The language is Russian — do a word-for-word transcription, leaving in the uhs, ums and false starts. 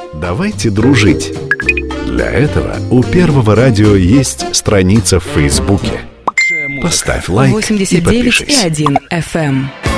Давайте дружить. Для этого у Первого радио есть страница в Фейсбуке. Поставь лайк и восемьдесят девять и подпишись. один эф эм.